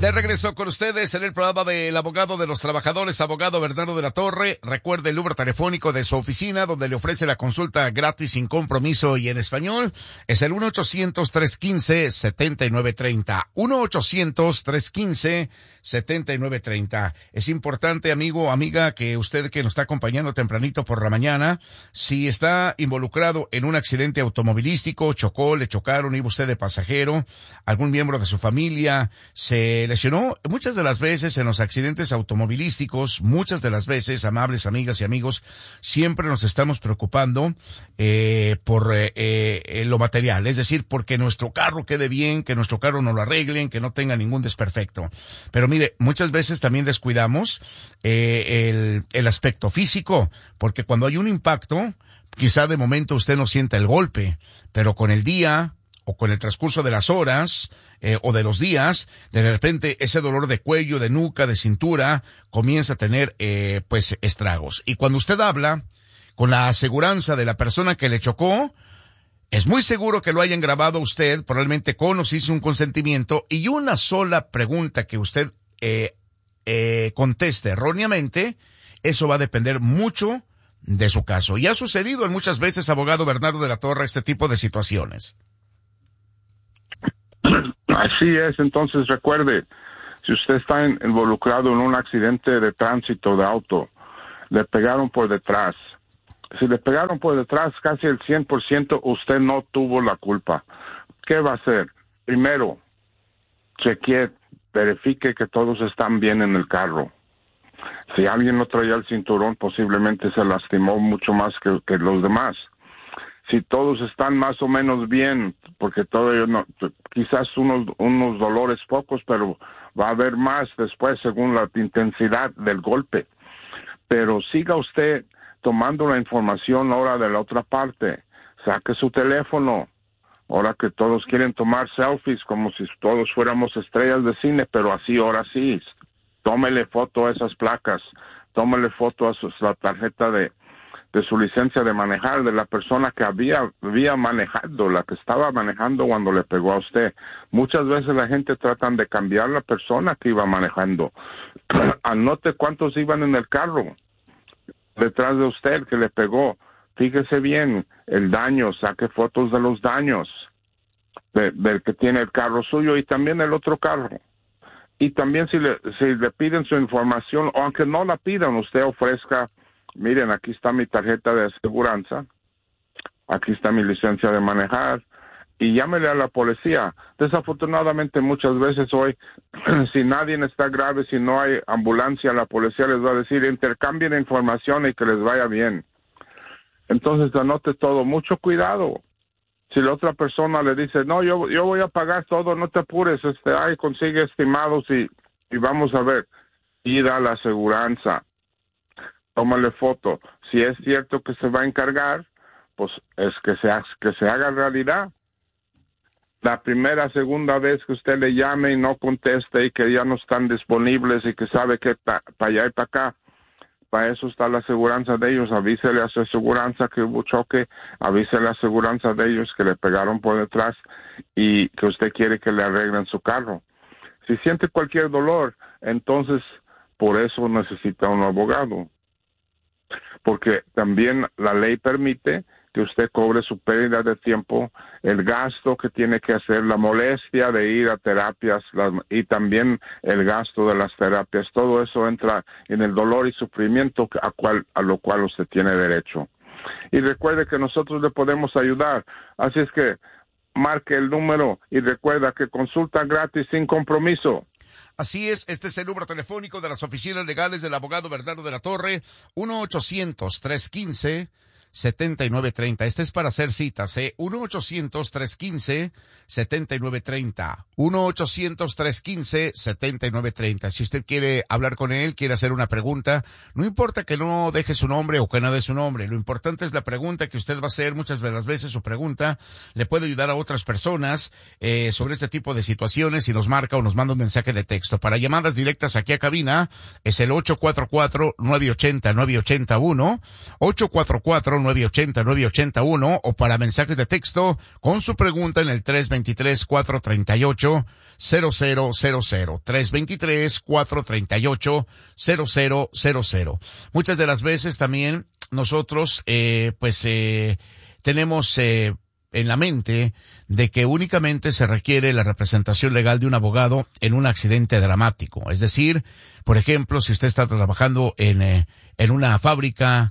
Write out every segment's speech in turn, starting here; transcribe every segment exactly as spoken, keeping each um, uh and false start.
De regreso con ustedes en el programa del abogado de los trabajadores, abogado Bernardo de la Torre. Recuerde el número telefónico de su oficina donde le ofrece la consulta gratis sin compromiso y en español. Es el uno ochocientos, trescientos quince, setenta y nueve treinta. uno ochocientos, trescientos quince, setenta y nueve treinta. Es importante, amigo o amiga, que usted que nos está acompañando tempranito por la mañana, si está involucrado en un accidente automovilístico, chocó, le chocaron, iba usted de pasajero, algún miembro de su familia se lesionó, muchas de las veces en los accidentes automovilísticos, muchas de las veces, amables amigas y amigos, siempre nos estamos preocupando eh, por eh, eh, lo material, es decir, porque nuestro carro quede bien, que nuestro carro no lo arreglen, que no tenga ningún desperfecto. Pero mire, muchas veces también descuidamos eh, el, el aspecto físico, porque cuando hay un impacto, quizá de momento usted no sienta el golpe, pero con el día o con el transcurso de las horas eh, o de los días, de repente ese dolor de cuello, de nuca, de cintura, comienza a tener eh, pues estragos. Y cuando usted habla con la aseguranza de la persona que le chocó, es muy seguro que lo hayan grabado usted, probablemente con o sin un consentimiento, y una sola pregunta que usted eh, eh, conteste erróneamente, eso va a depender mucho de su caso. Y ha sucedido en muchas veces, abogado Bernardo de la Torre, este tipo de situaciones. Así es, entonces recuerde, si usted está en, involucrado en un accidente de tránsito de auto, le pegaron por detrás. Si le pegaron por detrás casi el cien por ciento, usted no tuvo la culpa. ¿Qué va a hacer? Primero, chequee, verifique que todos están bien en el carro. Si alguien no traía el cinturón, posiblemente se lastimó mucho más que, que los demás. Si todos están más o menos bien, porque todavía no, quizás unos, unos dolores pocos, pero va a haber más después según la intensidad del golpe. Pero siga usted tomando la información ahora de la otra parte. Saque su teléfono. Ahora que todos quieren tomar selfies como si todos fuéramos estrellas de cine, pero así, ahora sí. Tómele foto a esas placas. Tómele foto a su, la tarjeta de, de su licencia de manejar, de la persona que había, había manejado, la que estaba manejando cuando le pegó a usted. Muchas veces la gente trata de cambiar la persona que iba manejando. Anote cuántos iban en el carro detrás de usted que le pegó. Fíjese bien el daño, saque fotos de los daños de, del que tiene el carro suyo y también el otro carro. Y también si le, si le piden su información, o aunque no la pidan, usted ofrezca, miren, aquí está mi tarjeta de aseguranza, aquí está mi licencia de manejar, y llámele a la policía. Desafortunadamente muchas veces hoy, si nadie está grave, si no hay ambulancia, la policía les va a decir, intercambien información y que les vaya bien. Entonces anote todo, mucho cuidado. Si la otra persona le dice, no, yo yo voy a pagar todo, no te apures, este, ay, consigue estimados y, y vamos a ver. Ir a la aseguranza, tómale foto. Si es cierto que se va a encargar, pues es que se, que se haga realidad. La primera, segunda vez que usted le llame y no conteste y que ya no están disponibles y que sabe que para pa allá y para acá, para eso está la aseguranza de ellos. Avísele a su aseguranza que hubo choque, avísele a la aseguranza de ellos que le pegaron por detrás y que usted quiere que le arreglen su carro. Si siente cualquier dolor, entonces por eso necesita un abogado. Porque también la ley permite que usted cobre su pérdida de tiempo, el gasto que tiene que hacer, la molestia de ir a terapias la, y también el gasto de las terapias. Todo eso entra en el dolor y sufrimiento a, cual, a lo cual usted tiene derecho. Y recuerde que nosotros le podemos ayudar. Así es que marque el número y recuerda que consulta gratis sin compromiso. Así es, este es el número telefónico de las oficinas legales del abogado Bernardo de la Torre, uno ochocientos, trescientos quince, setenta y nueve treinta. Este es para hacer citas, ¿eh? uno ochocientos, trescientos quince, setenta y nueve treinta. uno ochocientos, trescientos quince, setenta y nueve treinta. Si usted quiere hablar con él, quiere hacer una pregunta, no importa que no deje su nombre o que no dé su nombre. Lo importante es la pregunta que usted va a hacer. Muchas de las veces su pregunta le puede ayudar a otras personas eh, sobre este tipo de situaciones y nos marca o nos manda un mensaje de texto. Para llamadas directas aquí a cabina es el ocho cuatro cuatro, nueve ocho cero, nueve ocho cero uno, ocho cuatro cuatro, nueve ocho cero, nueve ocho cero uno o para mensajes de texto con su pregunta en el tres dos tres, cuatro tres ocho, cero cero cero cero. tres dos tres, cuatro tres ocho, cero cero cero cero. Muchas de las veces también nosotros, eh, pues, eh, tenemos, eh, en la mente de que únicamente se requiere la representación legal de un abogado en un accidente dramático. Es decir, por ejemplo, si usted está trabajando en, eh, en una fábrica,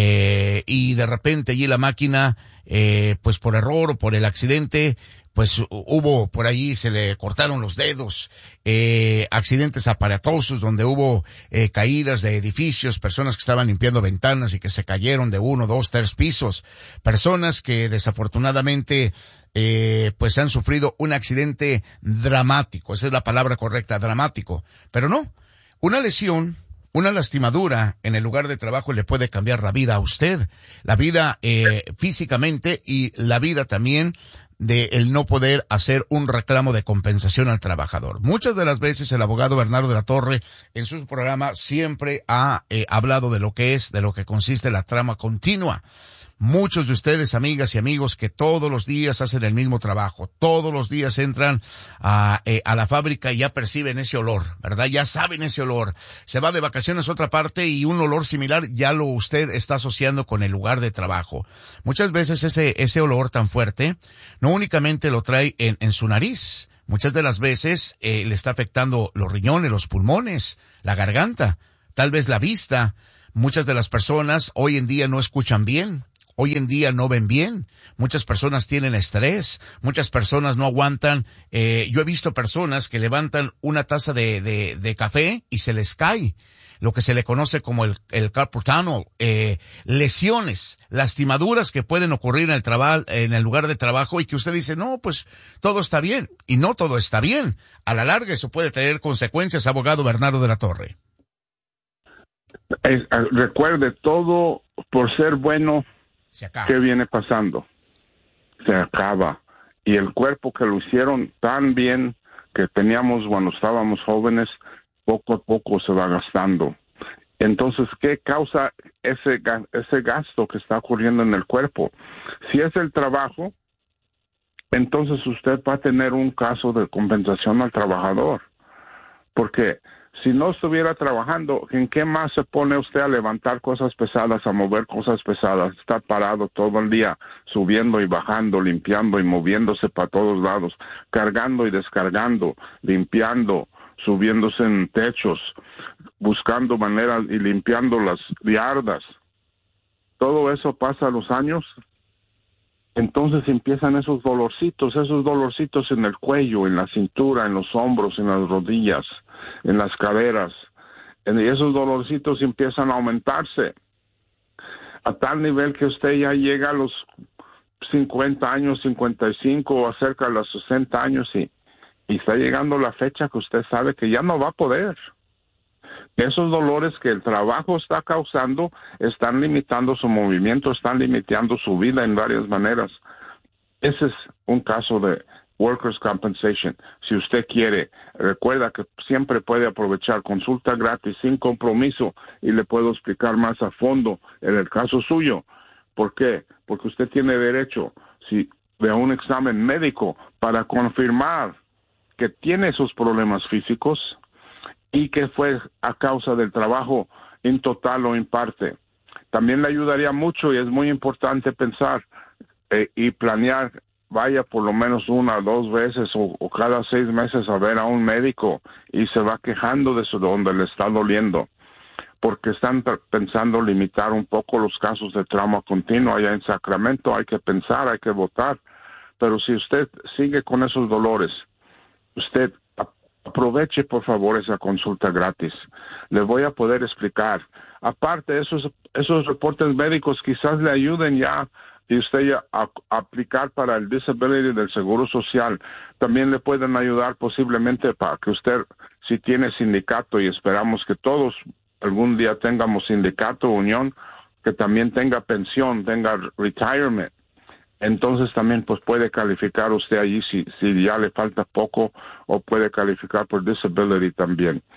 eh, y de repente allí la máquina, eh, pues por error o por el accidente, pues hubo por ahí, se le cortaron los dedos, eh, accidentes aparatosos donde hubo eh, caídas de edificios, personas que estaban limpiando ventanas y que se cayeron de uno, dos, tres pisos, personas que desafortunadamente eh, pues han sufrido un accidente dramático, esa es la palabra correcta, dramático, pero no, una lesión, una lastimadura en el lugar de trabajo le puede cambiar la vida a usted, la vida eh, físicamente y la vida también de el no poder hacer un reclamo de compensación al trabajador. Muchas de las veces el abogado Bernardo de la Torre en su programa siempre ha eh, hablado de lo que es, de lo que consiste la trama continua. Muchos de ustedes, amigas y amigos, que todos los días hacen el mismo trabajo, todos los días entran a, eh, a la fábrica y ya perciben ese olor, ¿verdad? Ya saben ese olor. Se va de vacaciones a otra parte y un olor similar ya lo usted está asociando con el lugar de trabajo. Muchas veces ese, ese olor tan fuerte no únicamente lo trae en, en su nariz. Muchas de las veces eh, le está afectando los riñones, los pulmones, la garganta, tal vez la vista. Muchas de las personas hoy en día no escuchan bien. Hoy en día no ven bien, muchas personas tienen estrés, muchas personas no aguantan, eh, yo he visto personas que levantan una taza de, de, de café y se les cae, lo que se le conoce como el, el carpal tunnel, eh, lesiones, lastimaduras que pueden ocurrir en el trabajo, en el lugar de trabajo y que usted dice, no, pues todo está bien, y no todo está bien, a la larga eso puede tener consecuencias, abogado Bernardo de la Torre. Es, recuerde, todo por ser bueno, ¿qué viene pasando? Se acaba. Y el cuerpo que lo hicieron tan bien que teníamos cuando estábamos jóvenes, poco a poco se va gastando. Entonces, ¿qué causa ese, ese gasto que está ocurriendo en el cuerpo? Si es el trabajo, entonces usted va a tener un caso de compensación al trabajador. Porque si no estuviera trabajando, ¿en qué más se pone usted a levantar cosas pesadas, a mover cosas pesadas? Está parado todo el día, subiendo y bajando, limpiando y moviéndose para todos lados, cargando y descargando, limpiando, subiéndose en techos, buscando maneras y limpiando las yardas. Todo eso pasa a los años. Entonces empiezan esos dolorcitos, esos dolorcitos en el cuello, en la cintura, en los hombros, en las rodillas, en las caderas. Y esos dolorcitos empiezan a aumentarse a tal nivel que usted ya llega a los cincuenta años, cincuenta y cinco o acerca de los sesenta años y, y está llegando la fecha que usted sabe que ya no va a poder. Esos dolores que el trabajo está causando están limitando su movimiento, están limitando su vida en varias maneras. Ese es un caso de Workers' Compensation. Si usted quiere, recuerda que siempre puede aprovechar consulta gratis sin compromiso y le puedo explicar más a fondo en el caso suyo. ¿Por qué? Porque usted tiene derecho si, de un examen médico para confirmar que tiene esos problemas físicos y que fue a causa del trabajo en total o en parte. También le ayudaría mucho y es muy importante pensar eh, y planear, vaya por lo menos una o dos veces o, o cada seis meses a ver a un médico y se va quejando de eso, de donde le está doliendo, porque están pensando limitar un poco los casos de trauma continuo allá en Sacramento. Hay que pensar, hay que votar, pero si usted sigue con esos dolores, usted aproveche por favor esa consulta gratis. Le voy a poder explicar. Aparte, esos esos reportes médicos quizás le ayuden ya y usted ya a, a aplicar para el disability del Seguro Social. También le pueden ayudar posiblemente para que usted, si tiene sindicato, y esperamos que todos algún día tengamos sindicato, unión, que también tenga pensión, tenga retirement. Entonces también pues puede calificar usted allí si, si ya le falta poco o puede calificar por disability también.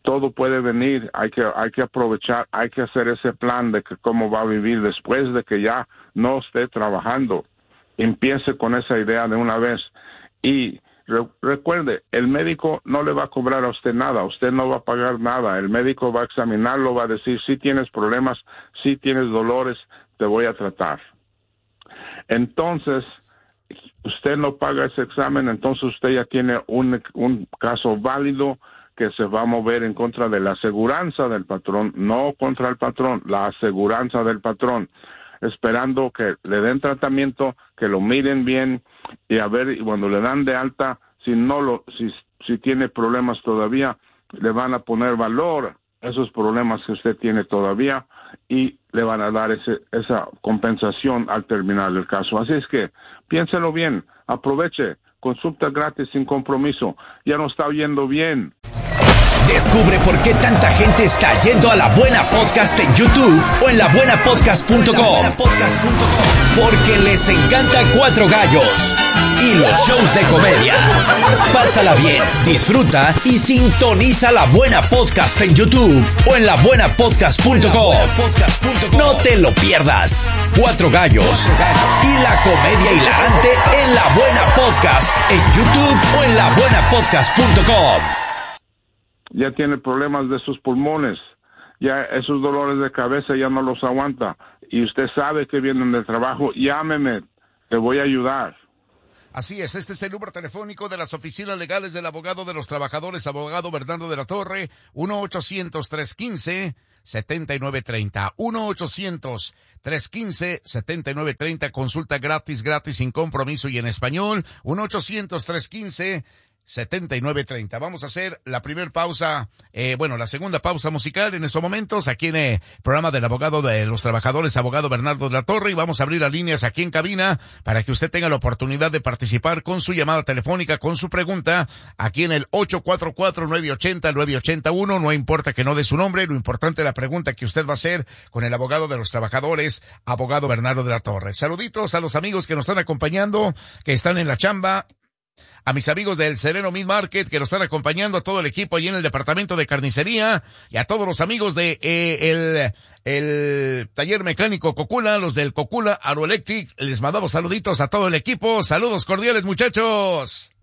todo puede venir, hay que, hay que aprovechar, hay que hacer ese plan de que cómo va a vivir después de que ya no esté trabajando. Empiece con esa idea de una vez. Y re- recuerde, el médico no le va a cobrar a usted nada, usted no va a pagar nada, el médico va a examinarlo, va a decir si tienes problemas, si tienes dolores, te voy a tratar. Entonces, usted no paga ese examen, entonces usted ya tiene un, un caso válido que se va a mover en contra de la aseguranza del patrón, no contra el patrón, la aseguranza del patrón, esperando que le den tratamiento, que lo miren bien y a ver, y cuando le dan de alta, si no lo, si, si tiene problemas todavía, le van a poner valor a esos problemas que usted tiene todavía y le van a dar ese, esa compensación al terminar el caso. Así es que piénselo bien, aproveche, consulta gratis sin compromiso, ya no está oyendo bien. Descubre por qué tanta gente está yendo a La Buena Podcast en YouTube o en la buena podcast punto com. Porque les encanta Cuatro Gallos y los shows de comedia. Pásala bien, disfruta y sintoniza La Buena Podcast en YouTube o en la buena podcast punto com. No te lo pierdas. Cuatro Gallos y la comedia hilarante en La Buena Podcast en YouTube o en la buena podcast punto com. Ya tiene problemas de sus pulmones, ya esos dolores de cabeza ya no los aguanta, y usted sabe que vienen del trabajo, llámeme, te voy a ayudar. Así es, este es el número telefónico de las oficinas legales del abogado de los trabajadores, abogado Bernardo de la Torre, uno ochocientos, trescientos quince, setenta y nueve treinta, uno ochocientos, trescientos quince, setenta y nueve treinta, consulta gratis, gratis, sin compromiso y en español, uno ochocientos, trescientos quince, setenta y nueve treinta. Vamos a hacer la primer pausa, eh, bueno, la segunda pausa musical en estos momentos, aquí en el programa del abogado de los trabajadores, abogado Bernardo de la Torre, y vamos a abrir las líneas aquí en cabina para que usted tenga la oportunidad de participar con su llamada telefónica, con su pregunta, aquí en el ocho cuatro cuatro, nueve ocho cero, nueve ocho uno, no importa que no dé su nombre, lo importante es la pregunta que usted va a hacer con el abogado de los trabajadores, abogado Bernardo de la Torre. Saluditos a los amigos que nos están acompañando, que están en la chamba, a mis amigos del Sereno Meat Market que nos están acompañando, a todo el equipo allí en el departamento de carnicería y a todos los amigos de eh, el, el taller mecánico Cocula, los del Cocula Aeroelectric, les mandamos saluditos a todo el equipo, saludos cordiales muchachos.